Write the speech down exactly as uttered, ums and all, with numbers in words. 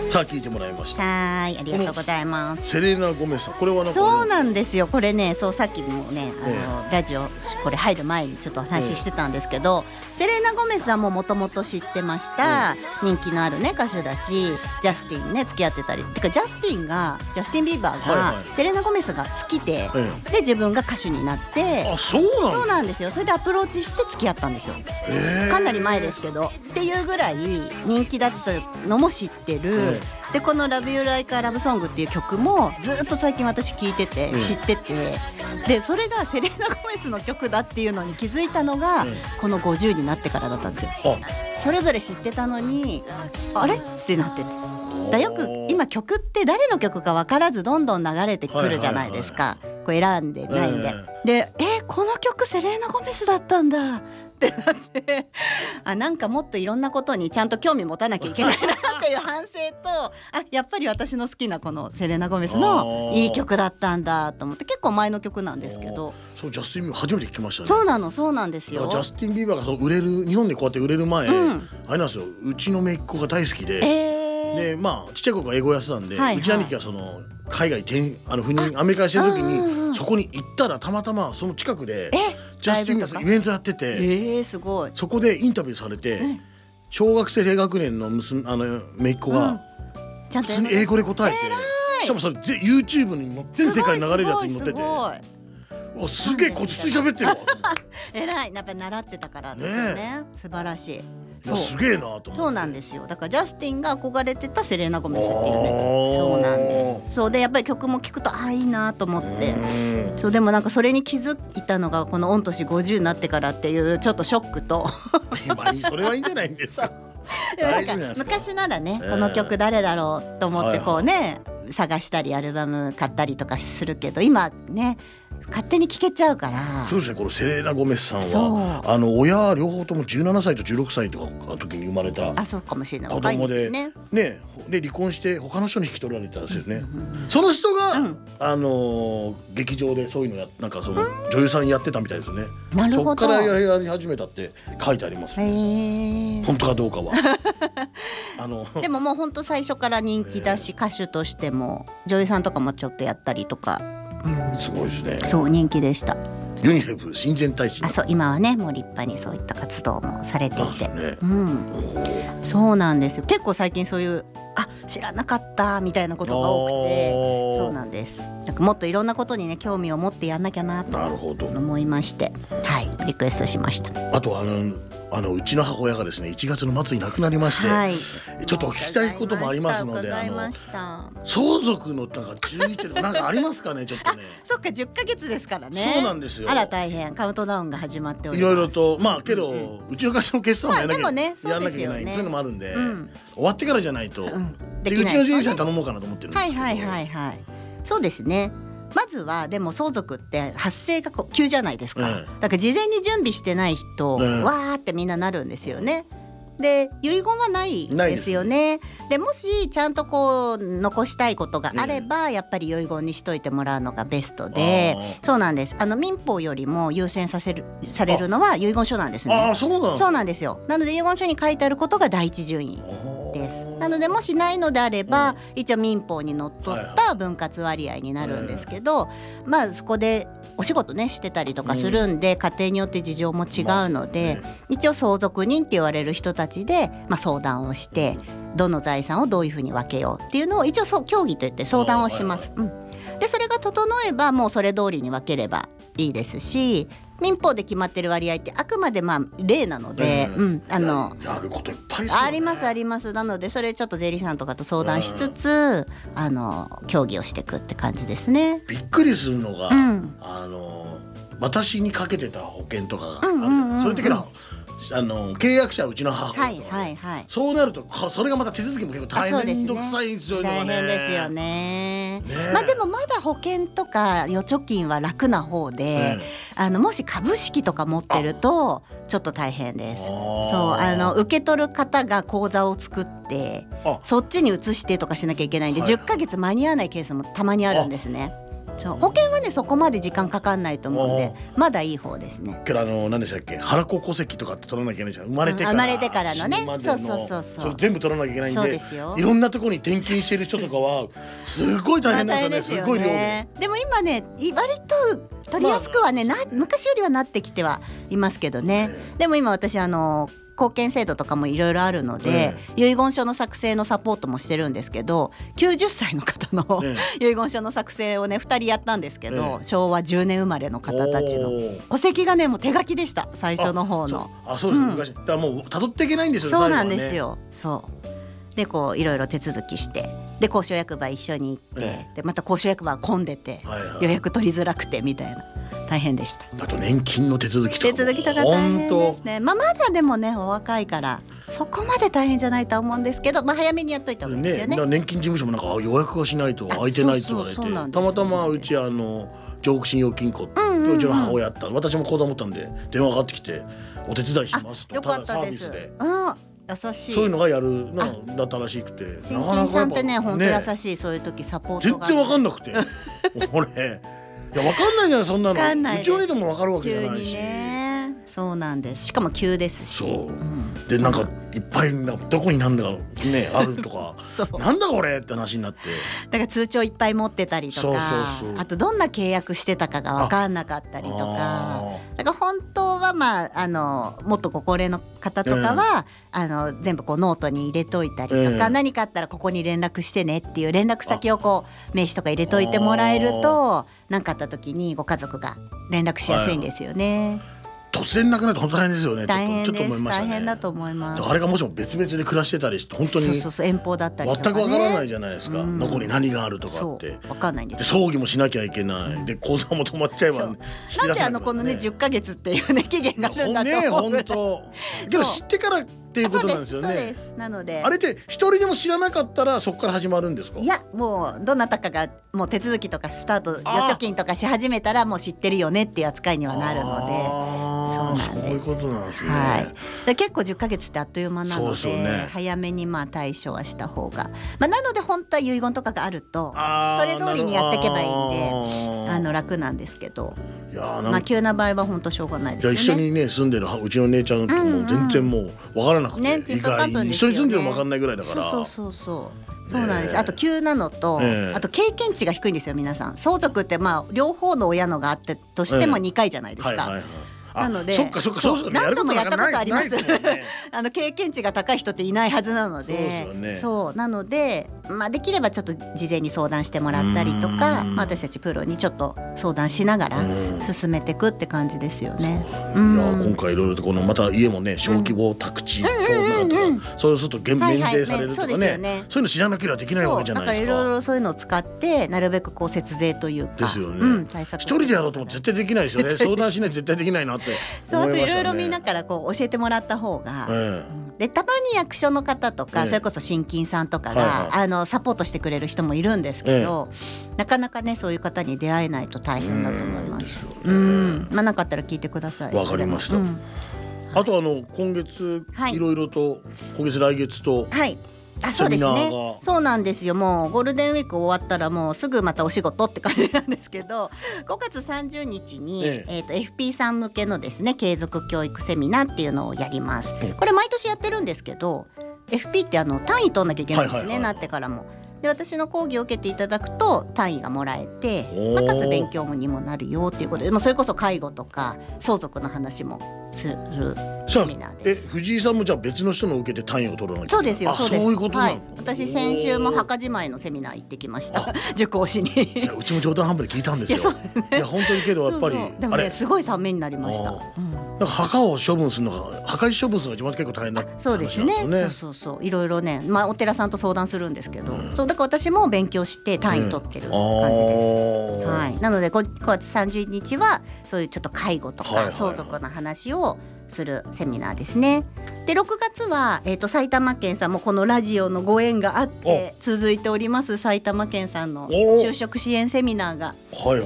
さあ聞いてもらいました。 はい、ありがとうございます。 セレーナ・ゴメスさん、これはなんかそうなんですよ。これね、そうさっきもね、あの、ええ、ラジオこれ入る前にちょっとお話ししてたんですけど、ええ、セレーナ・ゴメスさんももともと知ってました、ええ、人気のあるね歌手だし、ジャスティンね付き合ってたり、てかジャスティンがジャスティン・ビーバーが、はいはい、セレーナ・ゴメスが好きで、ええ、で自分が歌手になって、 あ、そうなん、 そうなんですよ。それでアプローチして付き合ったんですよ、ええ、かなり前ですけどっていうぐらい人気だったのも知ってる、ええ、でこのラブユーライカーラブソングっていう曲もずっと最近私聴いてて、うん、知ってて、でそれがセレーナ・ゴメスの曲だっていうのに気づいたのが、うん、このごじゅうになってからだったんですよ。それぞれ知ってたのにあれってなってて、だよく今曲って誰の曲か分からずどんどん流れてくるじゃないですか、はいはいはい、こう選んでないんで、えー、でえこの曲セレーナ・ゴメスだったんだってなってあ、なんかもっといろんなことにちゃんと興味持たなきゃいけないなっていう反省とあ、やっぱり私の好きなこのセレーナ・ゴメスのいい曲だったんだと思って、結構前の曲なんですけど、 そうジャスティン・ビーバー初めて聞きましたね。 そうなのそうなんですよ。 ジャスティン・ビーバーがそう売れる、日本でこうやって売れる前、うん、あれなんですよ、うちの姪っ子が大好きで、えー、でまあちっちゃい頃から英語やってたんで、はいはい、うち兄貴がその海外転あの赴任アメリカしてる時にそこに行ったらたまたまその近くでジャスティンがイベントやってて、 えー、すごい。 そこでインタビューされて、うん、小学生低学年の娘あの姪っ子が、うん、ちゃんと英語で答えて、しかもそれ YouTube にも全世界に流れるやつに載ってて、わすげえこつつい喋ってるわ偉い、やっぱり習ってたからですよ ね, ね素晴らしい。 そうすげえなと思って。 そうなんですよ。だからジャスティンが憧れてたセレーナ・ゴメスっていうね、そうなんです。そうでやっぱり曲も聴くとああいいなと思って、そうでもなんかそれに気づいたのがこの御年ごじゅうになってからっていうちょっとショックとそれはいいんじゃないんですかなんか昔ならね、この曲誰だろうと思ってこうね、はいはい、探したりアルバム買ったりとかするけど、今ね勝手に聴けちゃうから。 そうですね、このセレーナ・ゴメスさんはあの親両方ともじゅうななさいとじゅうろくさいとかの時に生まれた子供で、ね、ねで離婚して他の人に引き取られたんですよね、うんうん、その人が、うん、あの劇場でそういうのやなんかその女優さんやってたみたいですよね。 なるほど。 そっからやり始めたって書いてありますね。本当かどうかはあのでももう本当最初から人気だし、歌手としても女優さんとかもちょっとやったりとか、 うん、すごいですね。 そう人気でした。 ユニセフ親善大使。 あ、そう今はねもう立派にそういった活動もされていて、ね、うん、そうなんですよ。結構最近そういうあ知らなかったみたいなことが多くて、そうなんです。なんかもっといろんなことにね興味を持ってやんなきゃなと思いまして、はいリクエストしました。 あとあのあのうちの母親がですねいちがつの末に亡くなりまして、はい、ちょっとお聞きしたいこともありますので、あの相続のなんか注意点なんかありますかねちょっとね。 そっかじゅっかげつですからね。 そうなんですよ。 あら大変、カウントダウンが始まっております。いろいろとまあけど、うんうん、うちの会社の決算もやらなきゃ、まあね、やらなきゃいけない、そういうのもあるんで、うん、終わってからじゃないと、うん、でうちの人事に頼もうかなと思ってるんですけど。 はいはいはいはい。そうですね。まずはでも相続って発生が急じゃないですか、うん、だから事前に準備してない人、うん、わーってみんななるんですよね。で遺言はないですよね。でもしちゃんとこう残したいことがあれば、うん、やっぱり遺言にしといてもらうのがベストで、そうなんです。あの民法よりも優先させるされるのは遺言書なんですね。 ああそうなん、 そうなんですよ。なので遺言書に書いてあることが第一順位です。なのでもしないのであれば、うん、一応民法にのっとった分割割合になるんですけど、はいはい、まあそこでお仕事ねしてたりとかするんで、うん、家庭によって事情も違うので、まあね、一応相続人って言われる人たちで、まあ、相談をして、うん、どの財産をどういうふうに分けようっていうのを一応そう協議といって相談をします、はいはい、うん、でそれが整えばもうそれ通りに分ければいいですし、民法で決まってる割合ってあくまでまあ例なので、 うん、あの や, やることいっぱいですよね。 ありますあります。なのでそれちょっと税理士さんとかと相談しつつ、うん、あの協議をしていくって感じですね。 びっくりするのが、うん、あの私にかけてた保険とかがある、うんうんうんうん、それ的なあの契約者はうちの母親、はいはいはい、そうなるとそれがまた手続きも結構大変めんどくさいんですよね。 大変ですよね。ね、まあ、でもまだ保険とか預貯金は楽な方で、ね、あのもし株式とか持ってるとちょっと大変です。そうあの受け取る方が口座を作ってそっちに移してとかしなきゃいけないんで、はいはい、じゅっかげつ間に合わないケースもたまにあるんですね。 そう保険はねそこまで時間かかんないと思うんでまだいい方ですね。 けどあの何でしたっけ原子戸籍とかって取らなきゃいけないじゃん生まれてから、 生まれてからのねそうそうそうそそう全部取らなきゃいけないんで、 そうですよ。 いろんなところに転勤してる人とかはすごい大変なんですよね。すごい量で。 でも今ね割と取りやすくはね、まあ、な昔よりはなってきてはいますけどね。でも今私あの貢献制度とかもいろいろあるので、遺言書の作成のサポートもしてるんですけど、きゅうじゅっさいの方の遺言書の作成をねふたりやったんですけど、しょうわじゅうねん生まれの方たちの戸籍がねもう手書きでした最初の方の。 あ、そうです、昔だからもう辿っていけないんですよね。 そうなんですよ。そうでこういろいろ手続きしてで交渉役場一緒に行って、でまた交渉役場混んでて、予約取りづらくてみたいな大変でした。 あと年金の手続きとか手続きとか大変ですね。まあ、まだでもねお若いからそこまで大変じゃないとは思うんですけど、まあ、早めにやっといた方がいいですよね。 ね、年金事務所もなんか予約がしないと空いてないって言われて、たまたまうちあの城北信用金庫ってうちの母親やった、うんうんうん、私も口座持ったんで電話がかかってきてお手伝いしますと。 よかったです。 サービスで、 うん優しいそういうのがやるのだったらしくて、 新金さんってね本当優しい、ね、そういう時サポートが全然分かんなくて俺いや分かんないじゃんそんなの。うちの人も分かるわけじゃないし、 ね、そうなんです。しかも急ですし、そう、 うん、でなんかいっぱいどこになんだかねあるとかなんだこれって話になって、 だから通帳いっぱい持ってたりとか、そうそうそう、あとどんな契約してたかが分かんなかったりとか、だから本当はまああのもっとご高齢の方とかは、えー、あの全部こうノートに入れといたりとか、えー、何かあったらここに連絡してねっていう連絡先をこう名刺とか入れといてもらえると何かあった時にご家族が連絡しやすいんですよね。 突然なくなると本当大変ですよね。 大変です。 ちょっと思いましたね。 大変だと思います。 あれがもしも別々に暮らしてたりして本当にそうそうそう遠方だったりとか、ね、 全くわからないじゃないですか、うん、どこに何があるとかってわかんないんです。 で葬儀もしなきゃいけない、うん、で口座も止まっちゃえば、ね、 なんであのこのねじゅっかげつっていうね期限があるんだと思うぐらい、ね、本当けど知ってからっていうことなんですよね。 そうですそうです。なのであれって一人でも知らなかったらそこから始まるんですか。 いやもうどなたかがもう手続きとかスタート預貯金とかし始めたらもう知ってるよねっていう扱いにはなるので。そうなんです。そういうことなんですね。はい、で結構じゅっかげつってあっという間なので、ね、早めにまあ対処はした方が、まあ、なので本当は遺言とかがあるとそれ通りにやっていけばいいんであの楽なんですけど、いやまあ急な場合は本当しょうがないですよね。 一緒にね住んでるうちの姉ちゃんとも全然もう分からなくて、 ね、 意外に一緒に住んでるのも分かんないぐらいだから。 そうそうそうそうそうなんです。あと急なのと、えー、あと経験値が低いんですよ皆さん。相続ってまあ両方の親のがあってとしてもにかいじゃないですか、えーはいはいはい。なのでそっかそっかそう何度もやったことあります。あの経験値が高い人っていないはずなので、そうですよね。そうなので、まあ、できればちょっと事前に相談してもらったりとか、まあ、私たちプロにちょっと相談しながら進めていくって感じですよね。 いや今回いろいろとこのまた家もね小規模宅地とかそうすると減免税されるとかね、そういうの知らなければできないわけじゃないですか。 だからいろいろそういうのを使ってなるべくこう節税というかですよね、うん、対策一人でやろうとも絶対できないですよね。相談しないと絶対できないなってそう、あといろいろみんなからこう教えてもらった方が、えー、でたまに役所の方とか、えー、それこそ新金さんとかが、はいはい、あのサポートしてくれる人もいるんですけど、えー、なかなかねそういう方に出会えないと大変だと思います。うん、まあなかったら聞いてください。 わかりました。うん、あとあの今月いろいろと、はい、今月来月と、はい、 あそうですね。そうなんですよ。もうゴールデンウィーク終わったらもうすぐまたお仕事って感じなんですけど、ごがつさんじゅうにちに、えええー、と エフピー さん向けのですね継続教育セミナーっていうのをやります。これ毎年やってるんですけど エフピー ってあの単位取んなきゃいけないんですね、はいはいはい、なってからも。で私の講義を受けていただくと単位がもらえて、まあ、かつ勉強にもなるよということで、まあ、それこそ介護とか相続の話もするセミナーです。 え藤井さんもじゃあ別の人の受けて単位を取らなきゃいけない。 そうですよ。そうです。 そういうことなの、はい、 私先週も墓じまいのセミナー行ってきました受講しに。 いやうちも冗談半分で聞いたんですよ。いや、そうね、いや本当にけどやっぱりそうそうでもねすごいためになりました。 なんか墓を処分するのが墓石処分するのが一番結構大変だったんですよね。 そうですね。そうそうそういろいろね、まあ、お寺さんと相談するんですけど、うん、そうだから私も勉強して単位取ってる感じです、うん、はい、なのでごがつさんじゅうにちはそういうちょっと介護とか相続の話をするセミナーですね。でろくがつは、えー、と埼玉県さんもこのラジオのご縁があって続いております埼玉県さんの就職支援セミナーが